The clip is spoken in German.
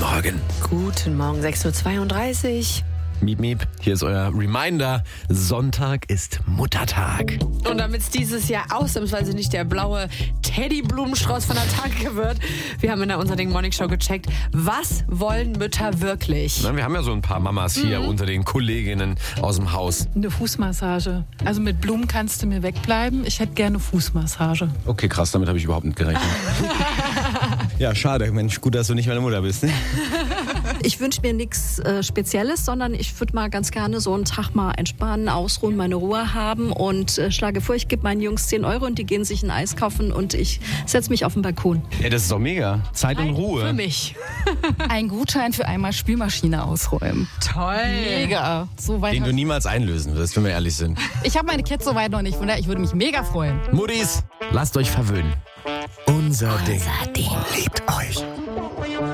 Morgen. Guten Morgen, 6.32 Uhr. Miep, miep, hier ist euer Reminder. Sonntag ist Muttertag. Und damit es dieses Jahr ausnahmsweise nicht der blaue Teddyblumenstrauß von der Tanke wird, wir haben in der Unser Ding Morning Show gecheckt, was wollen Mütter wirklich? Na, wir haben ja so ein paar Mamas hier unter den Kolleginnen aus dem Haus. Eine Fußmassage. Also mit Blumen kannst du mir wegbleiben. Ich hätte gerne Fußmassage. Okay, krass, damit habe ich überhaupt nicht gerechnet. Ja, schade. Mensch, gut, dass du nicht meine Mutter bist. Ne? Ich wünsche mir nichts Spezielles, sondern ich würde mal ganz gerne so einen Tag mal entspannen, ausruhen, meine Ruhe haben und schlage vor, ich gebe meinen Jungs 10 Euro und die gehen sich ein Eis kaufen und ich setze mich auf den Balkon. Ja, das ist doch mega. Zeit und Ruhe. Für mich. Ein Gutschein für einmal Spülmaschine ausräumen. Toll. Mega. So weit Den du niemals einlösen wirst, wenn wir ehrlich sind. ich habe meine Kids so weit noch nicht, von daher ich würde mich mega freuen. Muttis, lasst euch verwöhnen. Unser Ding liebt euch.